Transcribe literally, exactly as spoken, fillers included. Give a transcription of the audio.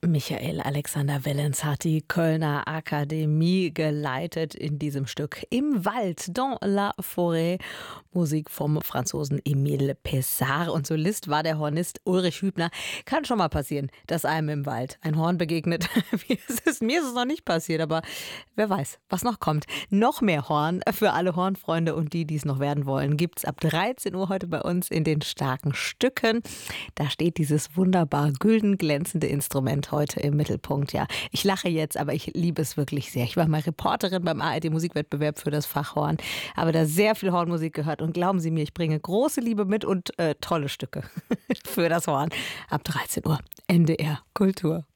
Michael Alexander Wellens hat die Kölner Akademie geleitet in diesem Stück Im Wald, dans la forêt. Musik vom Franzosen Émile Pessard. Und Solist war der Hornist Ulrich Hübner. Kann schon mal passieren, dass einem im Wald ein Horn begegnet. Mir ist es, mir ist es noch nicht passiert, aber wer weiß, was noch kommt. Noch mehr Horn für alle Hornfreunde und die, die es noch werden wollen, gibt es ab dreizehn Uhr heute bei uns in den starken Stücken. Da steht dieses wunderbar gülden glänzende Instrument heute im Mittelpunkt. Ja, ich lache jetzt, aber ich liebe es wirklich sehr. Ich war mal Reporterin beim A R D-Musikwettbewerb für das Fach Horn, habe da sehr viel Hornmusik gehört und glauben Sie mir, ich bringe große Liebe mit und äh, tolle Stücke für das Horn. Ab dreizehn Uhr, N D R Kultur.